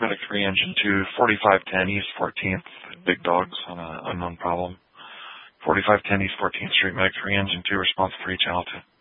Medic 3, Engine 2, 4510 East 14th, Big Dogs on an unknown problem. 4510 East 14th Street, Medic 3, Engine 2, response 3, Channel 2.